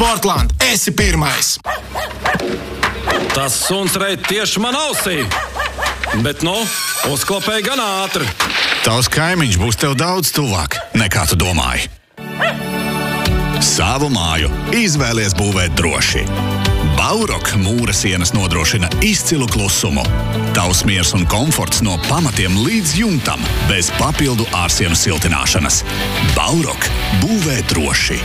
Sportland, esi pirmais! Tas suns reit tieši man ausī, bet uzklopēja gan ātri. Tavs kaimiņš būs tev daudz tuvāk, nekā tu domāji. Savu māju izvēlies būvēt droši. Baurock mūra sienas nodrošina izcilu klusumu. Tavs miers un komforts no pamatiem līdz jumtam, bez papildu ārsienu siltināšanas. Baurock būvē droši.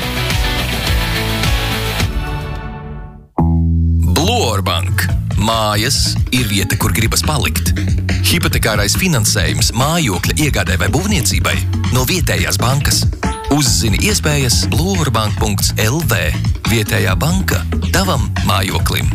Bluorbank. Mājas ir vieta, kur gribas palikt. Hipotekārais finansējums mājokļa iegādē vai būvniecībai no vietējās bankas. Uzzini iespējas bluorbank.lv. Vietējā banka tavam mājoklim.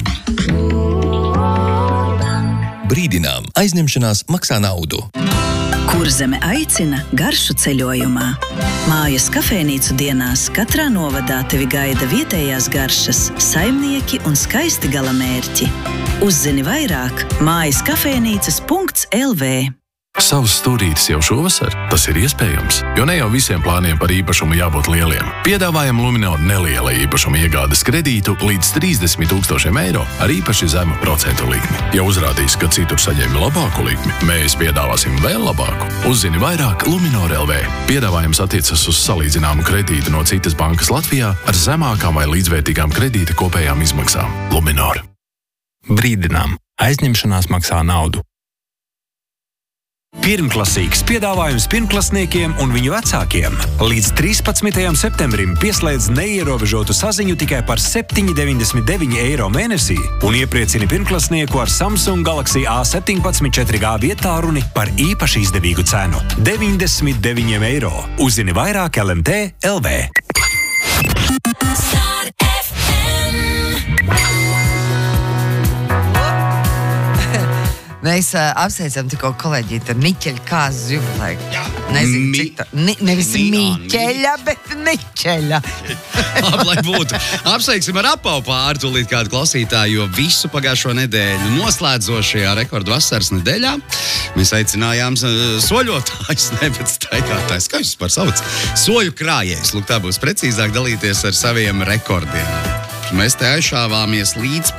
Brīdinām, aizņemšanās maksā naudu. Kurzeme aicina garšu ceļojumā. Mājas kafejnīcu dienās katrā novadā tevi gaida vietējās garšas, saimnieki un skaisti galamērķi. Uzzini vairāk mājaskafejnīcas.lv. Savs stūrītis jau šovasar? Tas ir iespējams, jo ne jau visiem plāniem par īpašumu jābūt lieliem. Piedāvājam Luminor neliela īpašuma iegādes kredītu līdz 30 000 eiro ar īpaši zemu procentu likmi. Ja uzrādīs, ka citur saņēmi labāku likmi, mēs piedāvāsim vēl labāku. Uzzini vairāk Luminor LV. Piedāvājums attiecas uz salīdzināmu kredītu no citas bankas Latvijā ar zemākām vai līdzvērtīgām kredīta kopējām izmaksām. Luminor. Brīdinām, aizņemšanās maksā naudu. Pirmklasīgs piedāvājums pirmklasniekiem un viņu vecākiem. Līdz 13. septembrim pieslēdz neierobežotu saziņu tikai par 7,99 eiro mēnesī un iepriecini pirmklasnieku ar Samsung Galaxy A17 4G vietālruni par īpaši izdevīgu cenu – 99 eiro. Uzzini vairāk LMT LV. Mēs apsveicam tikko kolēģīti ar Niķeļa kāzas jubileju. Nezinu, cik tā. Nevis Miķeļa, bet Niķeļa. Lai būtu. Apsveiksim ar apau pāri tūlīt kādu klausītāju, jo visu pagājušo nedēļu noslēdzošajā rekordu vasaras nedēļā mēs aicinājām soļotājus, nevis staigātājus, kā jūs par sauc, soļu krājējus. Lūk, tā būs precīzāk dalīties ar saviem rekordiem. Mēs te aizšāvāmies līdz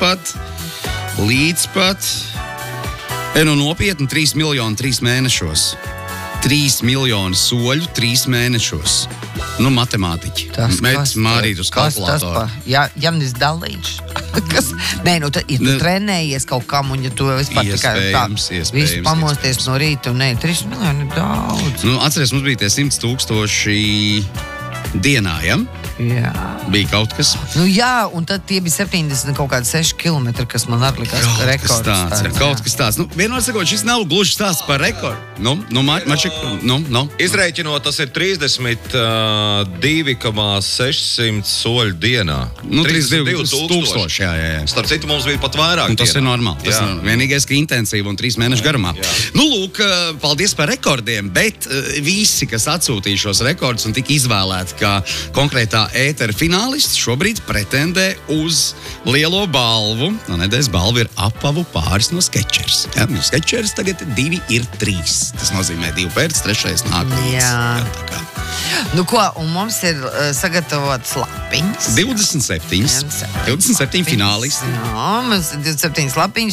pat nopietni 3 miljoni 3 mēnešos. 3 miljoni soļu 3 mēnešos. Matemātiķi. Mēs mārīt uz kalkulātoru. Janis Dalīčs. Nē, ja tu trenējies kaut kam un ja tu vispār tikai visu pamosties no rīta un 3 miljoni ir daudz. Atceries, mums bija tie 100 000 dienā, ja? Jā. Bija kaut kas. Jā, un tad tie bija 70 kaut kādi 6 kilometri, kas man arī likās rekords. Kaut kas tāds. Vienmēr sakot, šis nav gluži stāsts par rekordu. Izrēķinot, tas ir 32,600 soļu dienā. 32,000, jā. Starp citu, mums bija pat vairāk. Tas ir normāli. Tas ir vienīgais, ka intensīvi un 3 mēnešu garumā. Lūk, paldies par rekordiem, bet visi, kas atsūtīja šos rekordus un tika izvēlēti, kā konkrētā ētera finālists, šobrīd pretendē uz lielo balvu. Nedēļas balva ir apavu pāris no Skechers. Skechers tagad 2 ir 3. Tas nozīmē 2 pēc, 3 nāk līdz. Jā. Un mums ir sagatavots lapiņas. 27 finālisti. Jā, mums ir 27 lapiņas.